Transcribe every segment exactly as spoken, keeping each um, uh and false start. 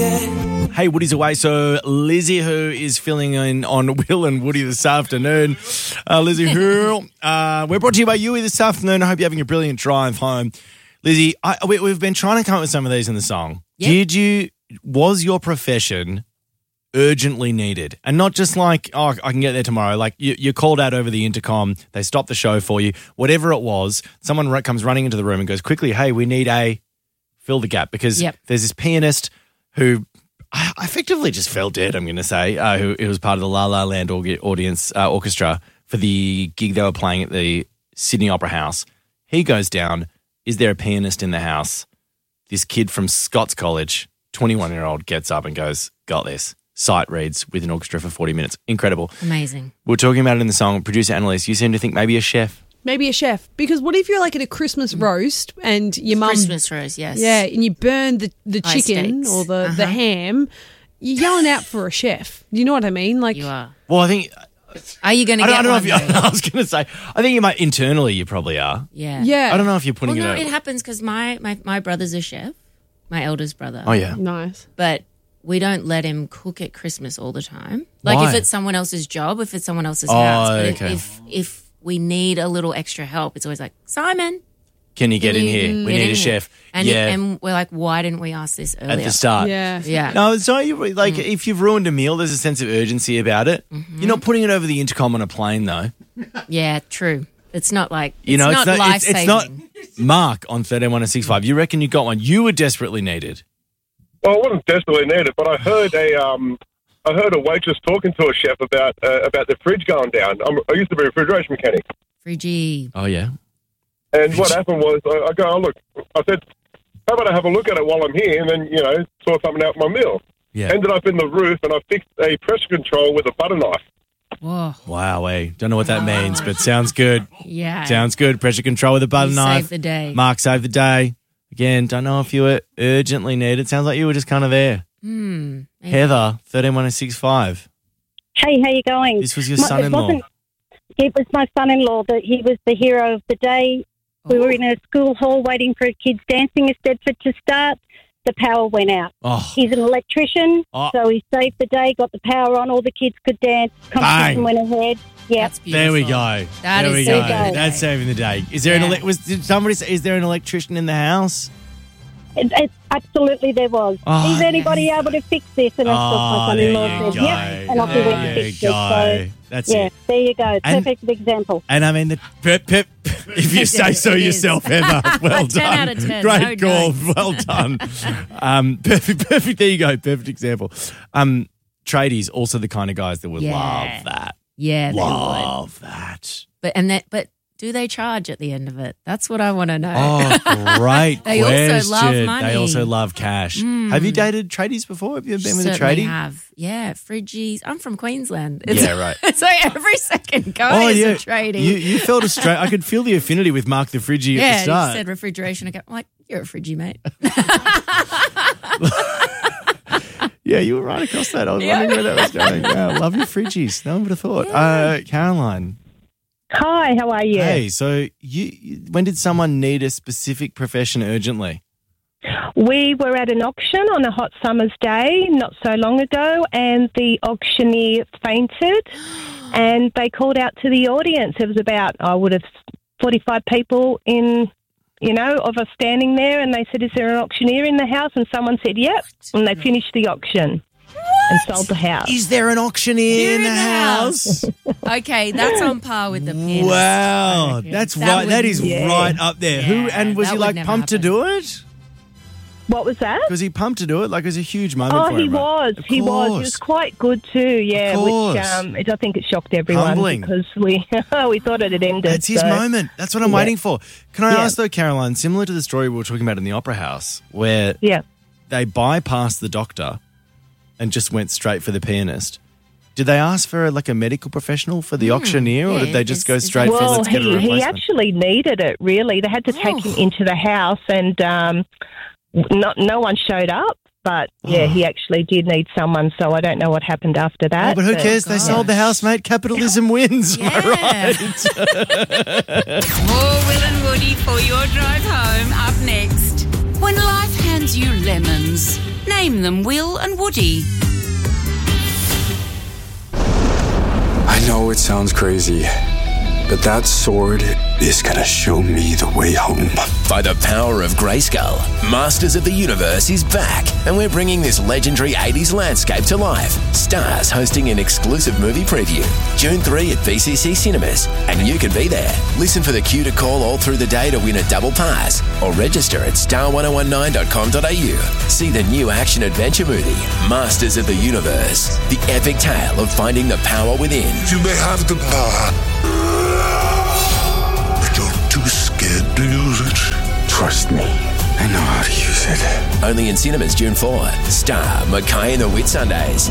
Hey, Woody's away, so Lizzie, who is filling in on Will and Woody this afternoon. Uh, Lizzie, who, uh, we're brought to you by Yui this afternoon. I hope you're having a brilliant drive home. Lizzie, I, we, we've been trying to come up with some of these in the song. Yep. Did you, was your profession urgently needed? And not just like, oh, I can get there tomorrow. Like you, you're called out over the intercom, they stop the show for you, whatever it was, someone r- comes running into the room and goes, quickly, hey, we need a fill the gap because Yep. there's this pianist who I effectively just fell dead, I'm going to say, uh, who it was part of the La La Land org- audience uh, orchestra for the gig they were playing at the Sydney Opera House. He goes down. Is there a pianist in the house? This kid from Scots College, twenty-one-year-old, gets up and goes, got this. Sight reads with an orchestra for forty minutes. Incredible. Amazing. We We're talking about it in the song. Producer Annalise, you seem to think maybe a chef. Maybe a chef. Because what if you're like at a Christmas roast and your mum... Christmas roast, yes. Yeah, and you burn the, the High chicken stakes. or the, Uh-huh. the ham, you're yelling out for a chef. You know what I mean? Like, You are. Well, I think... Are you going to I don't, get I don't know one? if you... though? I was going to say, I think you might... Internally, you probably are. Yeah. yeah. I don't know if you're putting Well, no, it it out. happens because my, my, my brother's a chef, my eldest brother. Oh, yeah. Nice. But we don't let him cook at Christmas all the time. Like Why? if it's someone else's job, if it's someone else's Oh, house. But okay. if if we need a little extra help, it's always like, Simon, Can you get can in you here? We get need in a here?" chef. And, yeah. and we're like, why didn't we ask this earlier? At the start. Yeah. Yeah. No, it's not. You like if you've ruined a meal, there's a sense of urgency about it. Mm-hmm. You're not putting it over the intercom on a plane, though. Yeah, true. It's not like, it's You know, not it's not. life It's, it's saving. not. Mark on thirteen one six five. You reckon you got one? You were desperately needed. Well, I wasn't desperately needed, but I heard a um, I heard a waitress talking to a chef about uh, about the fridge going down. I'm, I used to be a refrigeration mechanic, Friggy. Oh yeah. and what happened was I, I go, oh, look, I said, how about I have a look at it while I'm here, and then you know sort something out for my meal. Yeah. Ended up in the roof, and I fixed a pressure control with a butter knife. Whoa. Wow. Eh. Don't know what that means, but sounds good. Yeah. Sounds good. Pressure control with a butter You knife. saved the day. Mark saved the day. Again, don't know if you were urgently needed. Sounds like you were just kind of there. Hmm. maybe. Heather, thirteen one six five. Hey, how you going? This was your My- it son-in-law. wasn't- It was my son-in-law that he was the hero of the day. We were in a school hall waiting for kids dancing at Stedford to start. The power went out. Oh, He's an electrician, Oh. so he saved the day, got the power on, all the kids could dance, competition Bang. went ahead. Yeah. That's beautiful. there we go. That there is we saving go. the day. That's saving the day. Is there an Yeah. ele- was did somebody say, is there an electrician in the house? It, it, absolutely there was. Oh, Is anybody yes. able to fix this? And of course my Oh, there son-in-law you said, go. yep. And off he went There and you fixed it. go. So, That's yeah, it. there you go. And- Perfect example. And I mean, the pip, pip, if you say so It is. yourself, Heather, well ten done. out of ten, Great no call. notes. Well done. um, perfect, perfect. There you go. Perfect example. Um, tradies, also the kind of guys that would Yeah. love that. Yeah, they would. Love that. But and that, but do they charge at the end of it? That's what I want to know. Oh, great They also question. love They money. also love cash. Mm. Have you dated tradies before? Have you ever been with a Certainly tradie? have. Yeah, Fridgies. I'm from Queensland. It's, Yeah, right. It's like every second guy is a tradie. Oh, You, you felt a straight. I could feel the affinity with Mark the Fridgie yeah, at the you start. said refrigeration. I'm like, you're a Fridgie, mate. Yeah, you were right across that. I was Yeah. wondering where that was going. Yeah, love your Fridgies. No one would have thought. Uh, Caroline. Hi, how are you? Hey, so you, you when did someone need a specific profession urgently? We were at an auction on a hot summer's day not so long ago, and the auctioneer fainted, and they called out to the audience. There was about, I would have, forty-five people in, you know, of us standing there, and they said, is there an auctioneer in the house? And someone said, yep, and they finished the auction and sold the house. Is there an auctioneer in the house? Okay, that's on par with the pianist. Wow, I reckon. that's That right. That would- is yeah. right up there. Who Yeah, and was that he would like never pumped to happen. do it? What was that? Was he pumped to do it? Like it was a huge moment Oh, for he him. right? was. Of He was. He was course. quite good too. Yeah, course. which um, it, I think it shocked everyone Humbling. because we we thought it had ended. That's his so- moment. That's what I'm Yeah. waiting for. Can I Yeah. ask though, Caroline, similar to the story we were talking about in the Opera House, where Yeah. they bypassed the doctor and just went straight for the pianist. Did they ask for like a medical professional for the auctioneer, or yeah, did they just is- go is straight that- for Well, let's get a he, replacement? he actually needed it, really. They had to take Oh. him into the house and um, not, no one showed up. But, yeah, Oh. he actually did need someone, so I don't know what happened after Oh, that. but who cares? They gosh. sold the house, mate. Capitalism wins. Am I Yeah. right? More Will and Woody for your drive home up next. When life hands you lemons, Name them, Will and Woody. I know it sounds crazy, but that sword is gonna show me the way home. By the power of Grayskull, Masters of the Universe is back, and we're bringing this legendary eighties landscape to life. Stars hosting an exclusive movie preview, June third at B C C Cinemas, and you can be there. Listen for the cue to call all through the day to win a double pass, or register at star one oh one nine dot com dot a u. See the new action-adventure movie, Masters of the Universe, the epic tale of finding the power within. You may have the power, but you're too scared to use it. Trust me, I know how to use it. Only in cinemas June fourth. Star Mackay and the Whitsundays.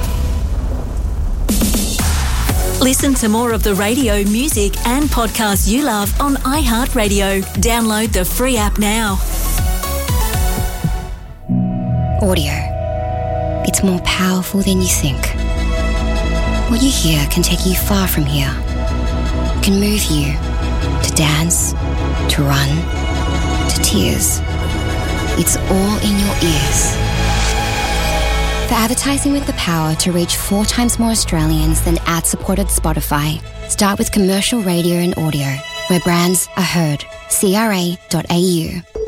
Listen to more of the radio, music and podcasts you love on iHeartRadio. Download the free app now. Audio. It's more powerful than you think. What you hear can take you far from here. It can move you to dance, to run, to tears. It's all in your ears. For advertising with the power to reach four times more Australians than ad-supported Spotify, start with commercial radio and audio, where brands are heard. C R A dot A U.